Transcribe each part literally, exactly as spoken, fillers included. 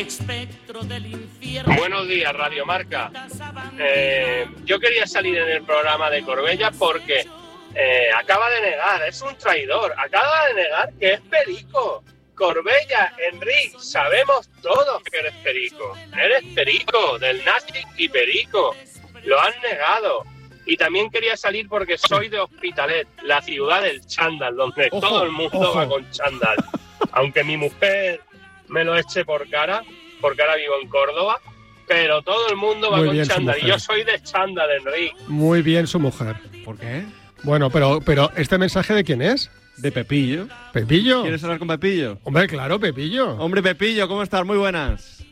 Espectro del infierno. Buenos días, Radio Marca. Eh, yo quería salir en el programa de Corbella porque eh, acaba de negar, es un traidor, acaba de negar que es perico. Corbella, Enrique, sabemos todos que eres perico. Eres perico, del nazi y perico. Lo han negado. Y también quería salir porque soy de Hospitalet, la ciudad del chándal, donde ojo, todo el mundo ojo. va con chándal. Aunque mi mujer me lo eche por cara, porque ahora vivo en Córdoba, pero todo el mundo va Muy con chándal. Y yo soy de chándal, Enrique. Muy bien su mujer. ¿Por qué? Bueno, pero, pero ¿este mensaje de quién es? De Pepillo. ¿Pepillo? ¿Quieres hablar con Pepillo? Hombre, claro, Pepillo. Hombre, Pepillo, ¿cómo estás? Muy buenas.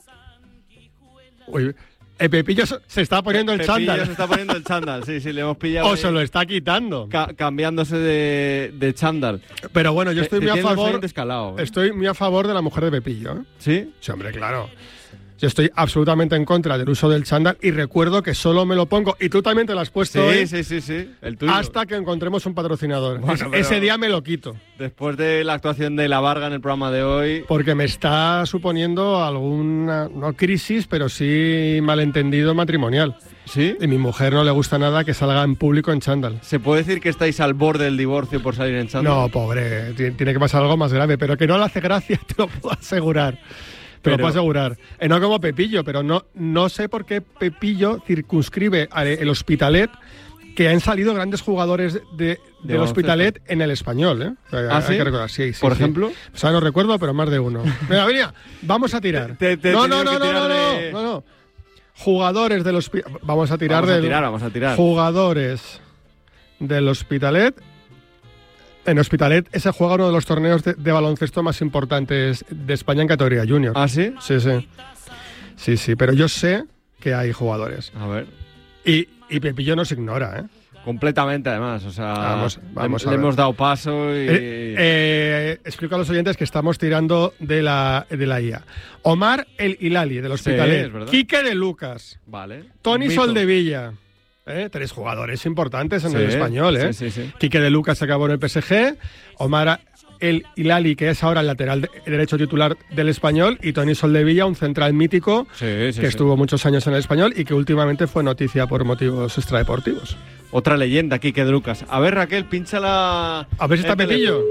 Uy, el Pepillo se está poniendo el Pepillo chándal. Pepillo se está poniendo el chándal, sí, sí, le hemos pillado. O se lo está quitando. Ca- cambiándose de, de chándal. Pero bueno, yo estoy te, muy te a favor. Escalado, ¿eh? Estoy muy a favor de la mujer de Pepillo, ¿eh? ¿Sí? Sí, hombre, claro. Yo estoy absolutamente en contra del uso del chándal y recuerdo que solo me lo pongo, y tú también te lo has puesto, sí, ¿eh? sí, sí, sí, el tuyo. Hasta que encontremos un patrocinador. Bueno, es, ese día me lo quito. Después de la actuación de La Varga en el programa de hoy... Porque me está suponiendo alguna, no crisis, pero sí malentendido matrimonial. ¿Sí? Y a mi mujer no le gusta nada que salga en público en chándal. ¿Se puede decir que estáis al borde del divorcio por salir en chándal? No, pobre, tiene que pasar algo más grave, pero que no le hace gracia, te lo puedo asegurar. Te pero, lo puedo asegurar. Eh, no como Pepillo, pero no, no sé por qué Pepillo circunscribe el Hospitalet, que han salido grandes jugadores de, de del Hospitalet en el español, ¿eh? ¿Ah, hay sí? que recordar, sí, sí. ¿Por sí. ejemplo? O sea, no recuerdo, pero más de uno. Venga, venga, vamos a tirar. Te, te, no, te no, no, no, no, de... no, no. Jugadores del Hospitalet. Vamos a tirar Vamos a del... tirar, vamos a tirar. Jugadores del Hospitalet. En Hospitalet ese juega uno de los torneos de, de baloncesto más importantes de España en categoría junior. ¿Ah, sí? Sí, sí. Sí, sí, pero yo sé que hay jugadores. A ver. Y, y Pepillo nos ignora, ¿eh? Completamente, además. O sea, vamos, vamos le, a le ver. hemos dado paso y... Eh, eh, explico a los oyentes que estamos tirando de la, de la I A. Omar El Hilali, del Hospitalet. Sí, Quique de Lucas. Vale. Tony Soldevilla. ¿Eh? Tres jugadores importantes en sí, el español, ¿eh? Sí, sí, sí. Quique de Lucas acabó en el P S G, Omar El Hilali, que es ahora el lateral de, derecho titular del español, y Tony Soldevilla, un central mítico sí, sí, que sí. estuvo muchos años en el español y que últimamente fue noticia por motivos extradeportivos. Otra leyenda, Quique de Lucas. A ver, Raquel, pincha la... A ver si está Pepillo.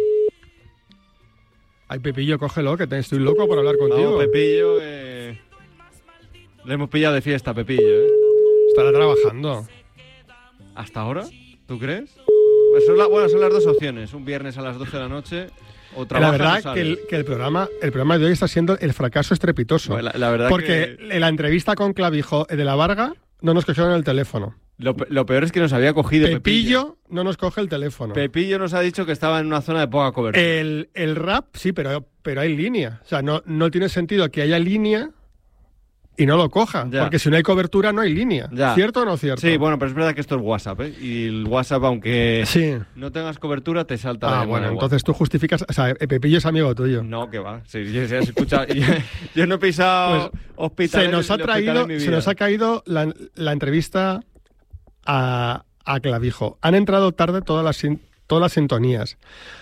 Ay, Pepillo, cógelo, que te estoy loco por hablar contigo. No, Pepillo... Eh... Le hemos pillado de fiesta, Pepillo, ¿eh? Estará trabajando. ¿Hasta ahora? ¿Tú crees? Pues son la, bueno, son las dos opciones. Un viernes a las doce de la noche o trabaja. La verdad que, el, que el, programa, el programa de hoy está siendo el fracaso estrepitoso. Bueno, la, la verdad porque que... en la entrevista con Clavijo de La Varga no nos cogieron el teléfono. Lo, lo peor es que nos había cogido Pepillo. Pepillo no nos coge el teléfono. Pepillo nos ha dicho que estaba en una zona de poca cobertura. El, el rap, sí, pero, pero hay línea. O sea, no, no tiene sentido que haya línea y no lo coja. Ya. Porque si no hay cobertura, no hay línea. Ya. ¿Cierto o no cierto? Sí, bueno, pero es verdad que esto es WhatsApp, ¿eh? Y el WhatsApp, aunque sí. no tengas cobertura, te salta ah, la bueno, entonces tú justificas... O sea, Pepillo es amigo tuyo. No, que va. Sí, yo, yo, escucha, yo, yo no he pisado pues, hospitales. Se nos ha traído, se nos ha caído la, la entrevista a, a Clavijo. Han entrado tarde todas las... todas las sintonías.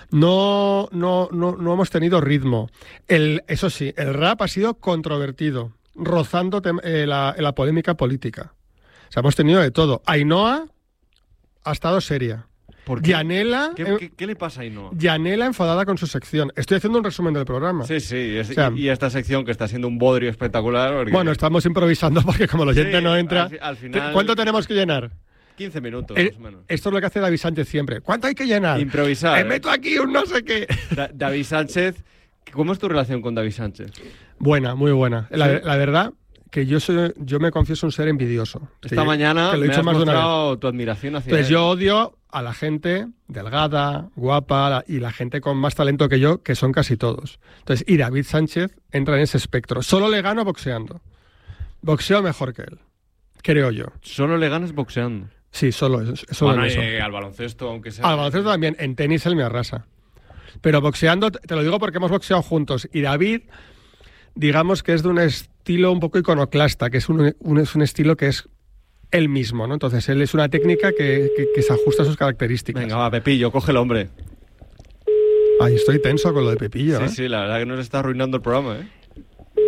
No, no, no, no hemos tenido ritmo. El, eso sí, el rap ha sido controvertido, rozando tem, eh, la, la polémica política. O sea, hemos tenido de todo. Ainhoa ha estado seria. ¿Por qué? Yanela, ¿Qué, qué, ¿Qué le pasa a Ainhoa? Yanela enfadada con su sección. Estoy haciendo un resumen del programa. Sí, sí. Es, o sea, y, y esta sección que está siendo un bodrio espectacular. Porque... Bueno, estamos improvisando porque como el oyente sí, no entra... Al, al final... ¿Cuánto tenemos que llenar? quince minutos, eh, más o menos. Esto es lo que hace David Sánchez siempre. ¿Cuánto hay que llenar? Improvisar. Me ¿eh? meto aquí un no sé qué. Da- David Sánchez... ¿Cómo es tu relación con David Sánchez? Buena, muy buena. ¿Sí? La, la verdad que yo soy, yo me confieso un ser envidioso. Esta que mañana yo, que lo he me dicho has más de una mostrado vez. tu admiración hacia Entonces él. yo odio a la gente delgada, guapa la, y la gente con más talento que yo, que son casi todos. Entonces, y David Sánchez entra en ese espectro. Solo le gano boxeando. Boxeo mejor que él, creo yo. Solo le ganas boxeando. Sí, solo, solo bueno, en eso. eh, al baloncesto, aunque sea... Al baloncesto también, en tenis él me arrasa. Pero boxeando, te lo digo porque hemos boxeado juntos. Y David, digamos que es de un estilo un poco iconoclasta, que es un, un, es un estilo que es él mismo, ¿no? Entonces él es una técnica que, que, que se ajusta a sus características. Venga, va, Pepillo, coge el hombre. Ay, estoy tenso con lo de Pepillo, Sí, ¿eh? sí, la verdad que nos está arruinando el programa, ¿eh?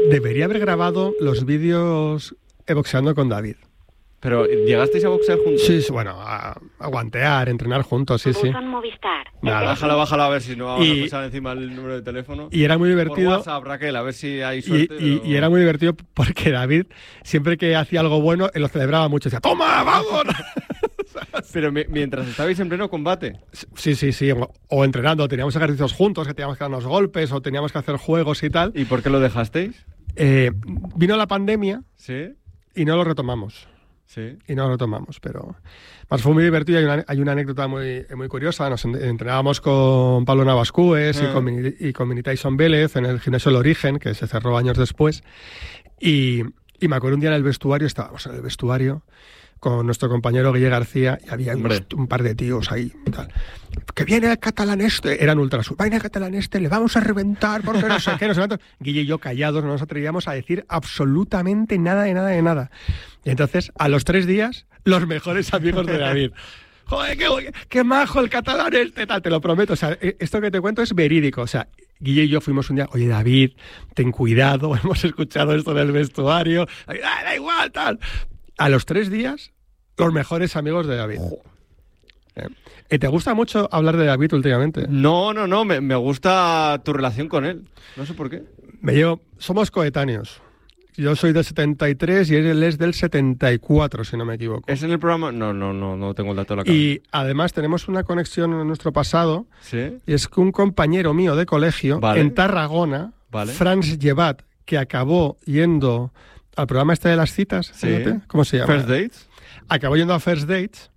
debería haber grabado los vídeos boxeando con David. Pero, ¿llegasteis a boxear juntos? Sí, sí, bueno, a, a guantear, entrenar juntos, sí, sí. Buzón Movistar. Nada. Bájalo, bájalo a ver si no vamos Y- a pasar encima el número de teléfono. Y era muy divertido. Por WhatsApp, Raquel, a ver si hay Y, suerte. y- pero- y era muy divertido porque David, siempre que hacía algo bueno, él lo celebraba mucho. Decía, ¡toma, vamos! Pero mi- mientras estabais en pleno combate. Sí, sí, sí. O, o entrenando. Teníamos ejercicios juntos, que teníamos que darnos golpes, o teníamos que hacer juegos y tal. ¿Y por qué lo dejasteis? Eh, vino la pandemia ¿Sí? y no lo retomamos. Sí. Y no lo retomamos, pero más fue muy divertido. Hay una, hay una anécdota muy, muy curiosa. Nos en- entrenábamos con Pablo Navascues Ah. y con, Mini- y con Mini Tyson Vélez en el gimnasio El Origen, que se cerró años después. Y, y me acuerdo un día en el vestuario, estábamos en el vestuario con nuestro compañero Guille García y había unos- Hombre. un par de tíos ahí y tal. Que viene el catalán este, eran ultrasur, viene el catalán este, le vamos a reventar porque no sé qué, no sé cuánto. Guille y yo callados, no nos atrevíamos a decir absolutamente nada de nada de nada. Y entonces, a los tres días, los mejores amigos de David. Joder, qué, qué majo el catalán este, tal, te lo prometo. O sea, eh, esto que te cuento es verídico. O sea, Guille y yo fuimos un día, oye, David, ten cuidado, hemos escuchado esto en el vestuario. Ah, da igual, tal. A los tres días, los mejores amigos de David. Eh, ¿y ¿Te gusta mucho hablar de David últimamente? No, no, no. Me, me gusta tu relación con él. No sé por qué. Me llevo, somos coetáneos. Yo soy del setenta y tres y él es del setenta y cuatro, si no me equivoco. ¿Es en el programa? No, no, no, no tengo el dato de la cabeza. Y además tenemos una conexión en nuestro pasado, ¿Sí? y es que un compañero mío de colegio, Vale. en Tarragona, Vale. Franz Llevat, que acabó yendo al programa este de las citas, Sí. fíjate, ¿cómo se llama? First Dates. Acabó yendo a First Dates,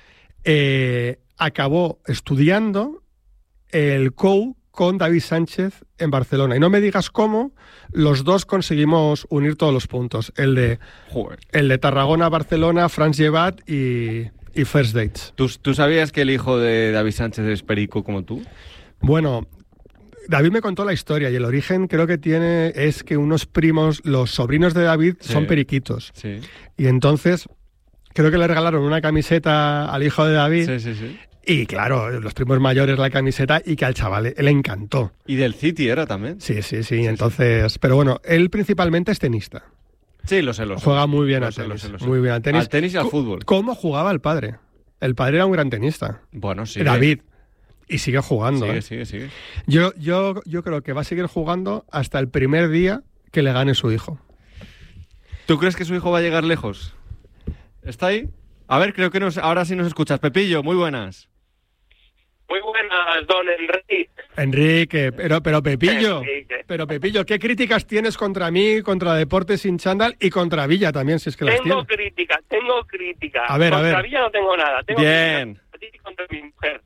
eh, acabó estudiando el C O U con David Sánchez en Barcelona. Y no me digas cómo, los dos conseguimos unir todos los puntos. El de, Joder. el de Tarragona, Barcelona, Franz Llevat y, y First Dates. ¿Tú, ¿Tú sabías que el hijo de David Sánchez es perico como tú? Bueno, David me contó la historia y el origen creo que tiene es que unos primos, los sobrinos de David, Sí. son periquitos. Sí. Y entonces creo que le regalaron una camiseta al hijo de David. Sí, sí, sí. Y claro, los primos mayores la camiseta y que al chaval le, le encantó. Y del City era también. Sí, sí, sí, entonces... Pero bueno, él principalmente es tenista. Sí, lo sé, lo sé. Juega muy bien Lo al sé, lo tenis. sé, lo sé. Muy bien al tenis. Al tenis y al Co- fútbol. ¿Cómo jugaba el padre? El padre era un gran tenista. Bueno, sí. David. Y sigue jugando. Sigue, ¿eh? sigue, sigue. Yo, yo, yo creo que va a seguir jugando hasta el primer día que le gane su hijo. ¿Tú crees que su hijo va a llegar lejos? ¿Está ahí? A ver, creo que nos, ahora sí nos escuchas. Pepillo, muy buenas. Muy buenas, don Enrique. Enrique, pero, pero Pepillo, Enrique. pero Pepillo, ¿qué críticas tienes contra mí, contra Deportes sin Chándal y contra Villa también, si es que las Tengo tienes? crítica, tengo crítica. A ver, a Contra ver. Villa no tengo nada. Tengo Bien. crítica a ti y contra mi mujer.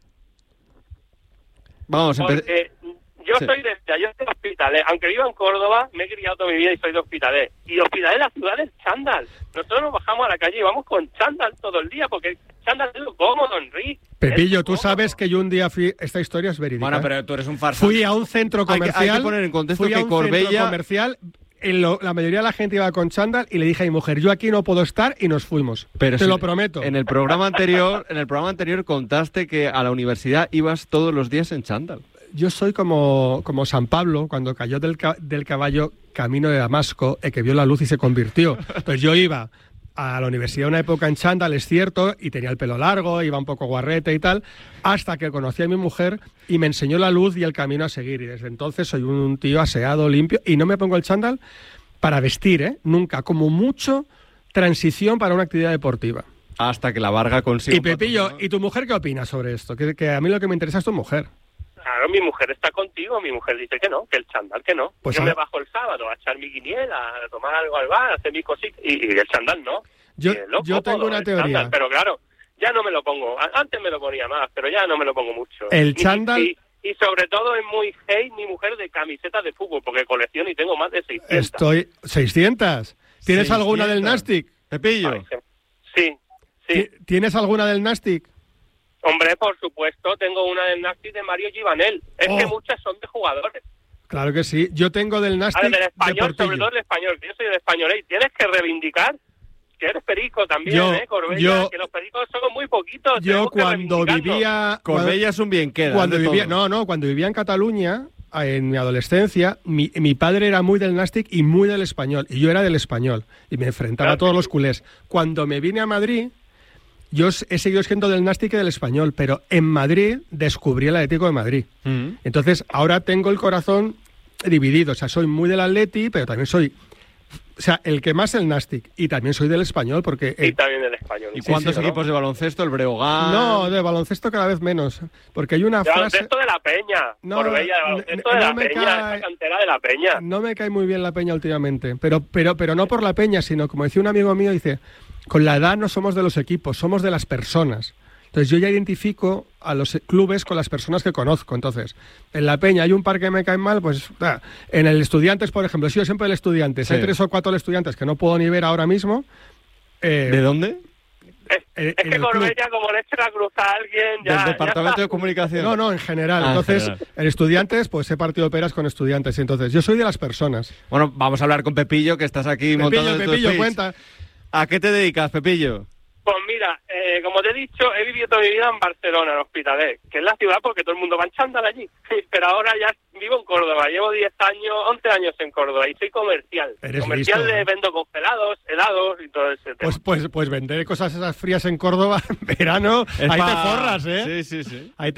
Vamos, empe- Porque yo Sí. soy de yo soy de Hospitalet. Aunque vivo en Córdoba, me he criado toda mi vida y soy de Hospitalet. Y Hospitalet es la ciudad del chándal. Nosotros nos bajamos a la calle y vamos con chándal todo el día, porque el chándal es lo cómodo, Enrique. Pepillo, Es tú cómodo. sabes que yo un día fui, esta historia es verídica. Bueno, ¿eh? pero tú eres un farsante. Fui a un centro Hay que- hay que comercial. poner en contexto fui a que un Corbella- centro comercial. En lo- la mayoría de la gente iba con chándal y le dije a mi mujer, yo aquí no puedo estar, y nos fuimos. Pero Te si- lo prometo. En el programa anterior, en el programa anterior contaste que a la universidad ibas todos los días en chándal. Yo soy como, como San Pablo, cuando cayó del, ca- del caballo camino de Damasco, eh, que vio la luz y se convirtió. Pues yo iba a la universidad una época en chándal, es cierto, y tenía el pelo largo, iba un poco guarrete y tal, hasta que conocí a mi mujer y me enseñó la luz y el camino a seguir. Y desde entonces soy un tío aseado, limpio, y no me pongo el chándal para vestir, ¿eh? Nunca. Como mucho, transición para una actividad deportiva. Hasta que la Varga consiga. Y un Pepillo, patrocinador. ¿y tu mujer qué opina sobre esto? Que, que a mí lo que me interesa es tu mujer. Claro, mi mujer está contigo, mi mujer dice que no, que el chándal que no. Pues yo a- me bajo el sábado a echar mi quiniela, a tomar algo al bar, a hacer mis cositas, y, y el chándal no. Yo, Y es lo yo tengo cómodo, una el teoría. chándal, pero claro, ya no me lo pongo. A- Antes me lo ponía más, pero ya no me lo pongo mucho. El Y- chándal- Y, y sobre todo es muy hate mi mujer de camisetas de fútbol, porque colecciono y tengo más de seiscientas. Estoy... ¿seiscientas? ¿Tienes seiscientas. alguna del Nastic? Pepillo. Ay, sí, sí. Ti- ¿Tienes alguna del Nastic? Hombre, por supuesto, tengo una del Nastic de Mario Givanel. Es Oh. que muchas son de jugadores. Claro que sí. Yo tengo del A Nastic ver, del de español, sobre Portillo. todo del español, que yo soy del español, y tienes que reivindicar que eres perico también, Yo- ¿eh, Corbella? yo- que los pericos son muy poquitos. Yo tenemos que cuando reivindicarnos. vivía... Corbella es un bien queda. Cuando de vivía, todo. no, no, cuando vivía en Cataluña, en mi adolescencia, mi, mi padre era muy del Nàstic y muy del Español, y yo era del Español, y me enfrentaba a todos los culés. Cuando me vine a Madrid, yo he seguido siendo del Nàstic y del Español, pero en Madrid descubrí el Atlético de Madrid. Mm. Entonces, ahora tengo el corazón dividido, o sea, soy muy del Atleti, pero también soy... O sea, el que más el Nàstic, y también soy del Español, porque... Y también del Español. ¿Y cuántos sí, sí, equipos ¿no? de baloncesto? ¿El Breogán? No, de baloncesto cada vez menos, porque hay una de frase... baloncesto de la Peña, no, Corbella, de baloncesto no, de la no Peña, cae... esa cantera de la Peña. No me cae muy bien la Peña últimamente, pero, pero, pero no por la Peña, sino, como decía un amigo mío, dice, con la edad no somos de los equipos, somos de las personas. Entonces yo ya identifico a los clubes con las personas que conozco. Entonces, en la Peña hay un par que me caen mal, pues ah, en el Estudiantes, por ejemplo, he sido siempre el Estudiantes. Sí. Hay tres o cuatro Estudiantes que no puedo ni ver ahora mismo. Eh, ¿De dónde? Es, es que Corbella, como le eche la cruz a alguien, ya... Del Departamento ya de Comunicación. No, no, en general. Ah, entonces, en, general. en Estudiantes, pues he partido peras con Estudiantes. Entonces, yo soy de las personas. Bueno, vamos a hablar con Pepillo, que estás aquí Pepillo, montando Pepillo, Pepillo, cuenta. ¿A qué te dedicas, Pepillo? Pues mira, eh, como te he dicho, he vivido toda mi vida en Barcelona, en Hospitalet, que es la ciudad porque todo el mundo va en chándal allí. Pero ahora ya vivo en Córdoba, llevo diez años, once años en Córdoba y soy comercial. Eres comercial listo, de ¿eh? Vendo congelados, helados y todo ese tema. Pues, pues, pues vender cosas esas frías en Córdoba en verano, es ahí pa... te forras, ¿eh? Sí, sí, sí. Ahí te